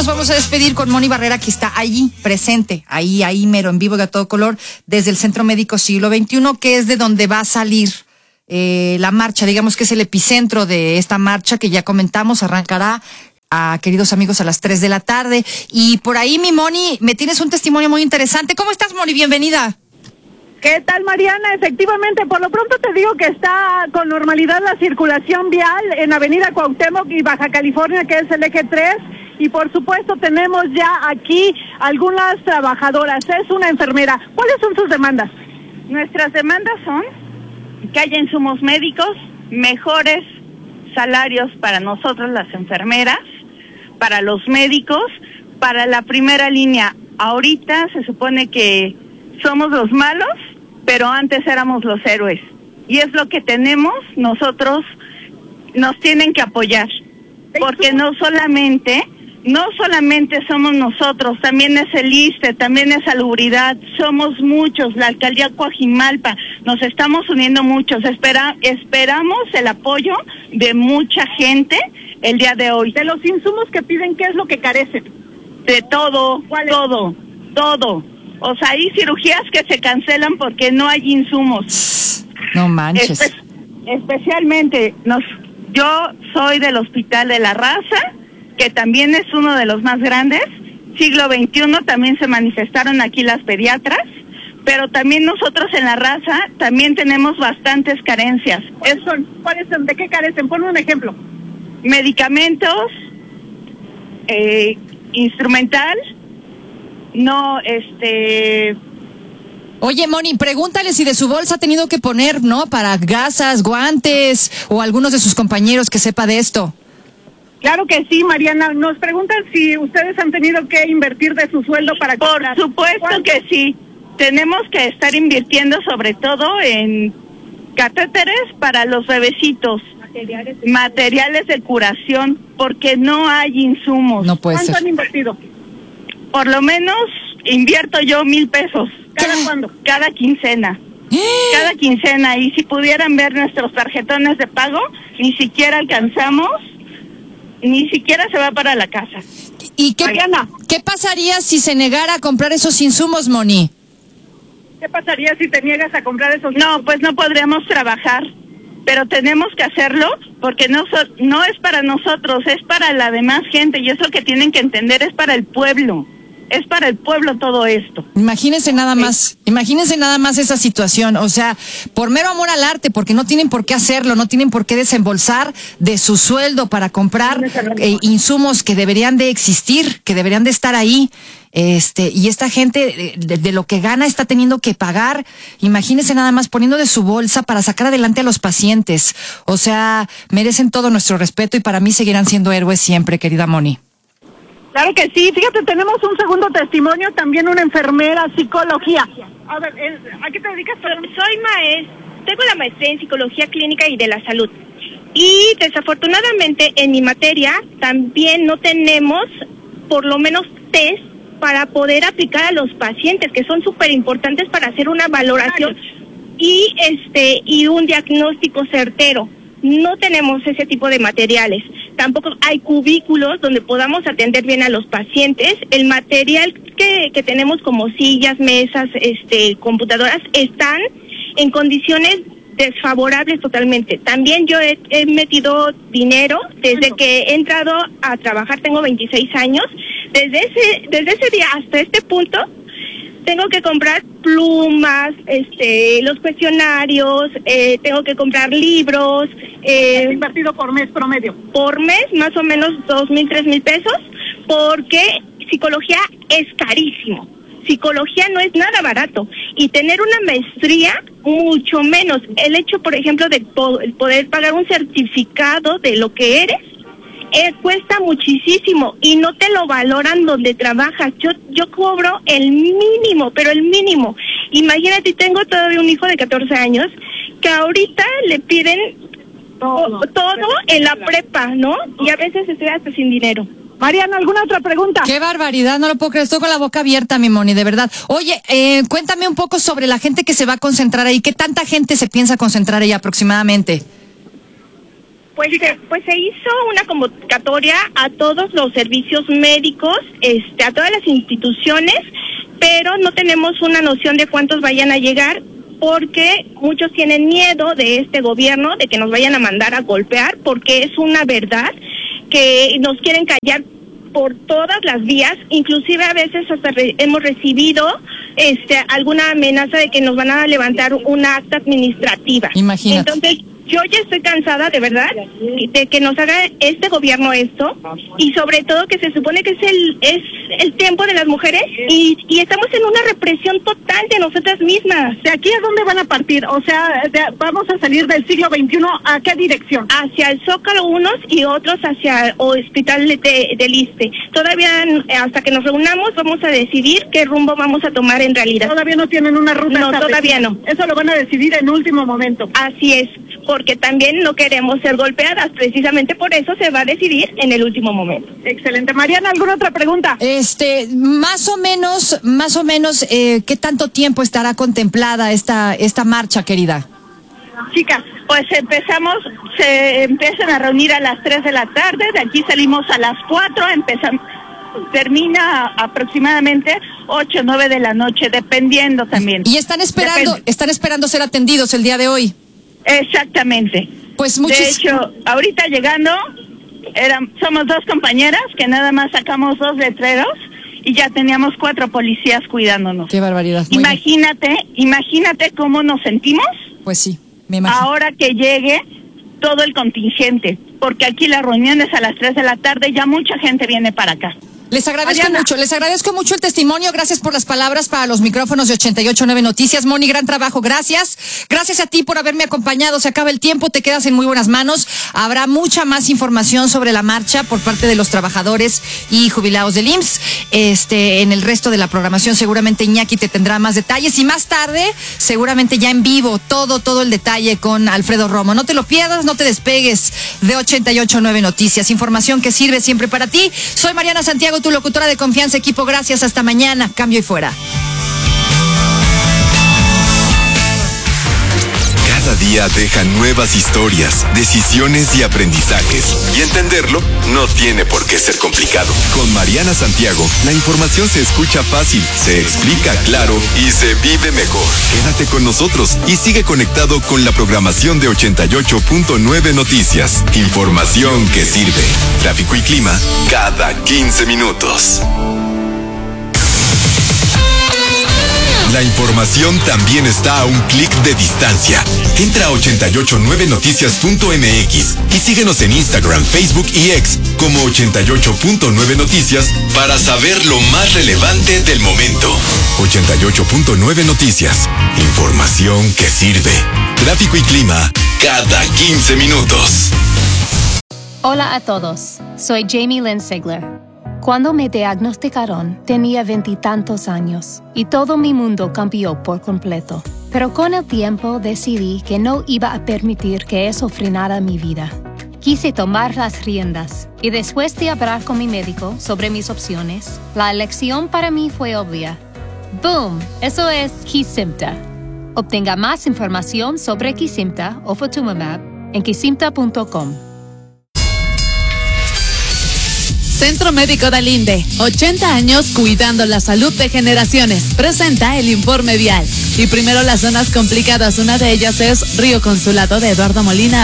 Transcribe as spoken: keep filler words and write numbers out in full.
nos vamos a despedir con Moni Barrera, que está allí, presente, ahí, ahí mero, en vivo y a todo color, desde el Centro Médico Siglo veintiuno, que es de donde va a salir eh, la marcha, digamos que es el epicentro de esta marcha que ya comentamos, arrancará a queridos amigos a las tres de la tarde. Y por ahí, mi Moni, me tienes un testimonio muy interesante. ¿Cómo estás, Moni? Bienvenida. ¿Qué tal, Mariana? Efectivamente, por lo pronto te digo que está con normalidad la circulación vial en Avenida Cuauhtémoc y Baja California, que es el eje tres, y por supuesto tenemos ya aquí algunas trabajadoras. Es una enfermera. ¿Cuáles son sus demandas? Nuestras demandas son que haya insumos médicos, mejores salarios para nosotros las enfermeras, para los médicos, para la primera línea. Ahorita se supone que somos los malos, pero antes éramos los héroes. Y es lo que tenemos, nosotros nos tienen que apoyar. Porque no solamente, no solamente somos nosotros, también es el I S S S T E, también es Salubridad, somos muchos, la alcaldía Coajimalpa, nos estamos uniendo muchos. Espera, esperamos el apoyo de mucha gente el día de hoy. De los insumos que piden, ¿qué es lo que carecen? De todo, todo, todo. O sea, hay cirugías que se cancelan porque no hay insumos. No manches. Espe- especialmente, nos, yo soy del Hospital de la Raza, que también es uno de los más grandes. Siglo veintiuno también se manifestaron aquí las pediatras, pero también nosotros en la Raza también tenemos bastantes carencias. ¿Cuáles son? ¿Cuáles son? ¿De qué carecen? Ponme un ejemplo. Medicamentos, eh, instrumental, no, este... Oye, Moni, pregúntale si de su bolsa ha tenido que poner, ¿no? Para gasas, guantes, o algunos de sus compañeros que sepa de esto. Claro que sí, Mariana. Nos preguntan si ustedes han tenido que invertir de su sueldo para Por comprar. supuesto ¿Cuánto? que sí. Tenemos que estar invirtiendo sobre todo en catéteres para los bebecitos. Materiales. Materiales de curación, porque no hay insumos. No puede ¿Cuánto ser. han invertido? Por lo menos invierto yo mil pesos. ¿Cada cuándo? Cada quincena. Cada quincena. Y si pudieran ver nuestros tarjetones de pago, ni siquiera alcanzamos, ni siquiera se va para la casa. ¿Y qué, Mariana. qué pasaría si se negara a comprar esos insumos, Moni? ¿Qué pasaría si te niegas a comprar esos? No, pues no podríamos trabajar, pero tenemos que hacerlo porque no so, no es para nosotros, es para la demás gente, y eso que tienen que entender, es para el pueblo. Es para el pueblo todo esto. Imagínense nada más, imagínense nada más esa situación, o sea, por mero amor al arte, porque no tienen por qué hacerlo, no tienen por qué desembolsar de su sueldo para comprar eh, insumos que deberían de existir, que deberían de estar ahí, este, y esta gente de, de lo que gana está teniendo que pagar, imagínense nada más poniendo de su bolsa para sacar adelante a los pacientes, o sea, merecen todo nuestro respeto y para mí seguirán siendo héroes siempre, querida Moni. Claro que sí. Fíjate, tenemos un segundo testimonio, también una enfermera, psicología. A ver, ¿a qué te dedicas? Soy maestra, tengo la maestría en Psicología Clínica y de la Salud. Y desafortunadamente en mi materia también no tenemos por lo menos test para poder aplicar a los pacientes, que son súper importantes para hacer una valoración y este y un diagnóstico certero. No tenemos ese tipo de materiales. Tampoco hay cubículos donde podamos atender bien a los pacientes. El material que, que tenemos como sillas, mesas, este, computadoras, están en condiciones desfavorables totalmente. También yo he, he metido dinero desde que he entrado a trabajar, tengo veintiséis años. Desde ese, desde ese día hasta este punto, tengo que comprar plumas, este, los cuestionarios, eh, tengo que comprar libros. Eh, ¿Has invertido por mes promedio? Por mes, más o menos dos mil, tres mil pesos, porque psicología es carísimo. Psicología no es nada barato. Y tener una maestría, mucho menos. El hecho, por ejemplo, de po- poder pagar un certificado de lo que eres, Eh, cuesta muchísimo y no te lo valoran donde trabajas. Yo yo cobro el mínimo, pero el mínimo. Imagínate, tengo todavía un hijo de catorce años que ahorita le piden todo, todo en la prepa, ¿no? Y a veces estoy hasta sin dinero. Mariana, ¿alguna otra pregunta? Qué barbaridad, no lo puedo creer, estoy con la boca abierta, mi Moni, de verdad. Oye, eh, cuéntame un poco sobre la gente que se va a concentrar ahí. ¿Qué tanta gente se piensa concentrar ahí aproximadamente? Pues, se, pues se hizo una convocatoria a todos los servicios médicos, este, a todas las instituciones, pero no tenemos una noción de cuántos vayan a llegar, porque muchos tienen miedo de este gobierno, de que nos vayan a mandar a golpear, porque es una verdad que nos quieren callar por todas las vías, inclusive a veces hasta re- hemos recibido este alguna amenaza de que nos van a levantar una acta administrativa. Imagínate. Entonces, yo ya estoy cansada, de verdad, de que nos haga este gobierno esto, y sobre todo que se supone que es el es el tiempo de las mujeres, y, y estamos en una represión total de nosotras mismas. ¿De aquí a dónde van a partir? O sea, de, vamos a salir del siglo veintiuno, ¿a qué dirección? Hacia el Zócalo unos y otros hacia el Hospital de, de, del Iste. Todavía, hasta que nos reunamos, vamos a decidir qué rumbo vamos a tomar en realidad. Todavía no tienen una ruta No, establecida. todavía no. Eso lo van a decidir en último momento. Así es, porque también no queremos ser golpeadas, precisamente por eso se va a decidir en el último momento. Excelente. Mariana, ¿alguna otra pregunta? Este, más o menos, más o menos, eh, ¿qué tanto tiempo estará contemplada esta, esta marcha, querida? Chicas, pues empezamos, se empiezan a reunir a las tres de la tarde, de aquí salimos a las cuatro, empezamos, termina aproximadamente ocho o nueve de la noche, dependiendo también. Y están esperando, Depende. están esperando ser atendidos el día de hoy. Exactamente. Pues muchos... De hecho, ahorita llegando, eran, somos dos compañeras que nada más sacamos dos letreros y ya teníamos cuatro policías cuidándonos. Qué barbaridad. Muy Imagínate, bien. imagínate cómo nos sentimos. Pues sí, me imagino. Ahora que llegue todo el contingente, porque aquí las reuniones a las tres de la tarde, ya mucha gente viene para acá. Les agradezco Mariana. mucho, les agradezco mucho el testimonio, gracias por las palabras para los micrófonos de ochenta y ocho nueve Noticias. Moni, gran trabajo, gracias. Gracias a ti por haberme acompañado, se acaba el tiempo, te quedas en muy buenas manos. Habrá mucha más información sobre la marcha por parte de los trabajadores y jubilados del I M S S. Este, en el resto de la programación seguramente Iñaki te tendrá más detalles y más tarde, seguramente ya en vivo, todo, todo el detalle con Alfredo Romo. No te lo pierdas, no te despegues de ochenta y ocho nueve Noticias. Información que sirve siempre para ti. Soy Mariana Santiago, tu locutora de confianza, equipo. Gracias, hasta mañana. Cambio y fuera. Cada día deja nuevas historias, decisiones y aprendizajes. Y entenderlo no tiene por qué ser complicado. Con Mariana Santiago, la información se escucha fácil, se explica claro y se vive mejor. Quédate con nosotros y sigue conectado con la programación de ochenta y ocho punto nueve Noticias. Información que sirve. Tráfico y clima cada quince minutos. La información también está a un clic de distancia. Entra a ochenta y ocho nueve noticias punto m x y síguenos en Instagram, Facebook y X como ochenta y ocho punto nueve Noticias para saber lo más relevante del momento. ochenta y ocho punto nueve Noticias. Información que sirve. Tráfico y clima cada quince minutos. Hola a todos, soy Jamie Lynn Sigler. Cuando me diagnosticaron, tenía veintitantos años y todo mi mundo cambió por completo. Pero con el tiempo decidí que no iba a permitir que eso frenara mi vida. Quise tomar las riendas y después de hablar con mi médico sobre mis opciones, la elección para mí fue obvia. ¡Boom! Eso es Kesimpta. Obtenga más información sobre Kesimpta o Ofatumumab en kesimpta punto com. Centro Médico Dalinde, ochenta años cuidando la salud de generaciones. Presenta el informe vial. Y primero las zonas complicadas, una de ellas es Río Consulado de Eduardo Molina.